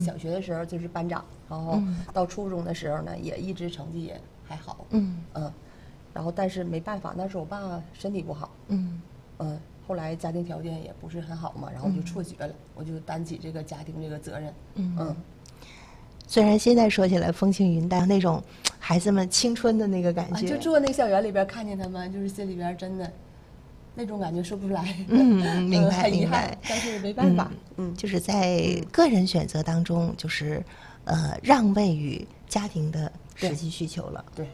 小学的时候就是班长，然后到初中的时候呢，也一直成绩也还好。然后但是没办法，那时候我爸身体不好。后来家庭条件也不是很好嘛，然后就辍学了，我就担起这个家庭这个责任。 虽然现在说起来风轻云淡，那种孩子们青春的那个感觉， 就坐那个校园里边看见他们，就是心里边真的那种感觉说不出来。 明白很遗明白憾，但是没办法。 就是在个人选择当中，就是让位于家庭的实际需求了。 对，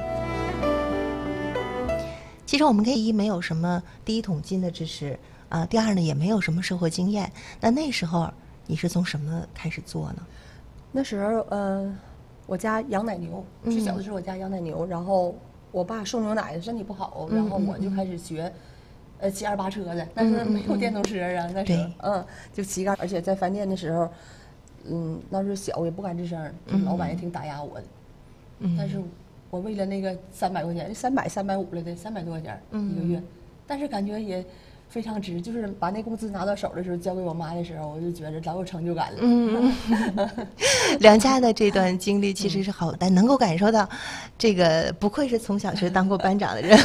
其实我们可以没有什么第一桶金的支持啊，第二呢也没有什么生活经验。那时候你是从什么开始做呢？ 那时候我家养奶牛，最小的时候我家养奶牛，然后我爸送牛奶身体不好，然后我就开始学。骑二八车的，但是没有电动车啊，那时候，就骑个，而且在饭店的时候，那时候小也不敢吱声，老板也挺打压我的，但是我为了那个300块钱，350了的，300多块钱一个月，但是感觉也非常值，就是把那工资拿到手的时候，交给我妈的时候，我就觉得老有成就感了。 梁家的这段经历其实是好的，能够感受到，这个不愧是从小学当过班长的人。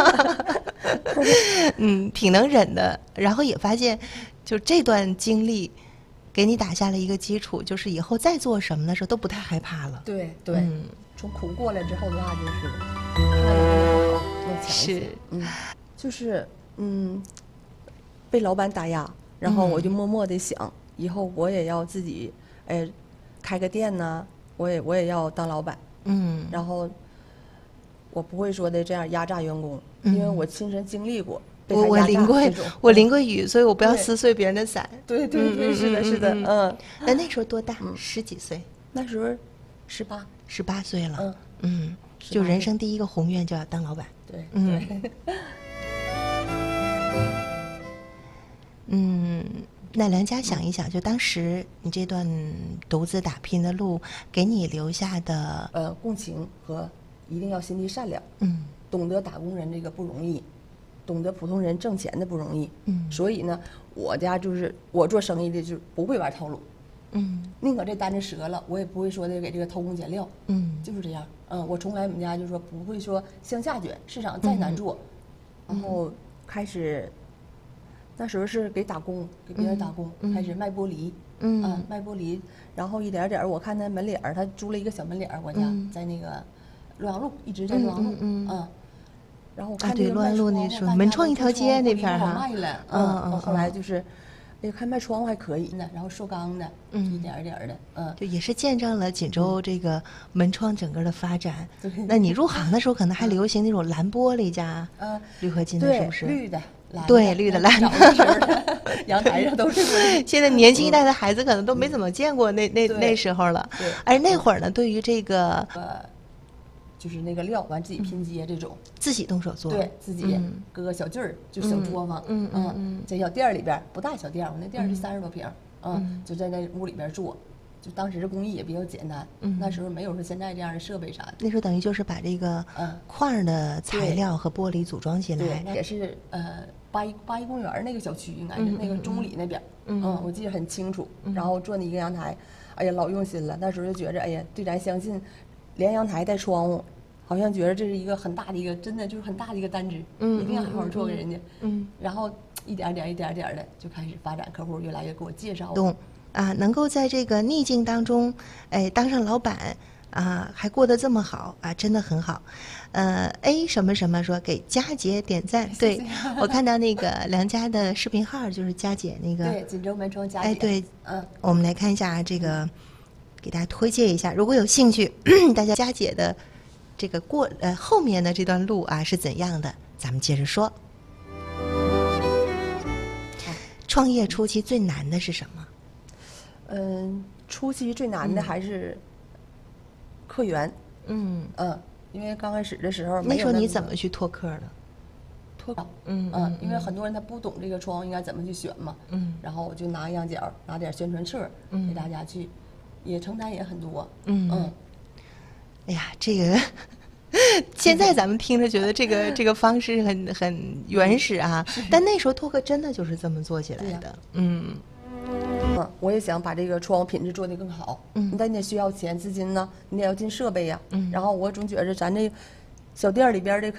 挺能忍的，然后也发现，就这段经历，给你打下了一个基础，就是以后再做什么的时候都不太害怕了。 对，从苦过来之后的话，就是看得更强些。就是被老板打压，然后我就默默的想，以后我也要自己，开个店呢，我也要当老板。然后我不会说的这样压榨员工。因为我亲身经历过， 我淋过雨，所以我不要撕碎别人的伞。 对，是的。 那时候多大？10几岁？ 那时候18 岁了。就人生第一个宏愿就要当老板。 对。 那梁家想一想，就当时你这段独自打拼的路，给你留下的共情和一定要心地善良。懂得打工人这个不容易，懂得普通人挣钱的不容易。所以呢，我家就是我做生意的就不会玩套路。宁可这单子折了，我也不会说的给这个偷工减料。就是这样。我从来我们家就说不会说向下卷，市场再难做，然后开始，那时候是给别人打工，开始卖玻璃。卖玻璃，然后一点点，我看他门脸儿，他租了一个小门脸儿，我家在那个洛阳路，一直在洛阳路。然后我看对，洛阳路那时候门窗一条街那片哈，卖了。后来就是，看卖窗户还可以呢，然后塑钢的，一点点的， 就也是见证了锦州这个门窗整个的发展。那你入行的时候，可能还流行那种蓝玻璃加铝合金的，是不是？ 绿的。 对，绿的、蓝的， 阳台上都是。 现在年轻一代的孩子可能都没怎么见过那时候了。而那会儿呢，对于这个就是那个料完自己拼接这种， 自己动手做， 对自己搁个小锯儿，就小作坊，在小店里边，不大小店，我那店是30多平，就在那屋里边做。就当时的工艺也比较简单，那时候没有说现在这样的设备啥的。 那时候等于就是把这个块的材料和玻璃组装起来。 对，也是八一公园那个小区，应该是那个中里那边，我记得很清楚。然后做那一个阳台，哎呀，老用心了。那时候就觉着，哎呀，对咱相信，连阳台带窗户，好像觉得这是一个很大的一个，真的就是很大的一个单子，一定要好好做给人家。然后一点点的就开始发展，客户越来越给我介绍。 能够在这个逆境当中，当上老板啊，还过得这么好啊，真的很好。A 什么什么说给佳姐点赞，对，我看到那个梁家的视锦号就是佳姐那个， 对，锦州门窗佳姐。 对，我们来看一下这个，给大家推荐一下，如果有兴趣，大家佳姐的这个后面的这段路啊是怎样的，咱们接着说。创业初期最难的是什么？ 初期最难的还是客源。因为刚开始的时候没有。 那时候你怎么去拓客的？ 拓稿。因为很多人他不懂这个窗应该怎么去选嘛。然后我就拿样角，拿点宣传册，给大家去，也承担也很多。 哎呀，这个现在咱们听着觉得这个方式很原始啊，但那时候拓客真的就是这么做起来的。 我也想把这个窗户品质做得更好。但你得需要钱资金呢，你得要进设备呀。然后我总觉着咱这小店里边的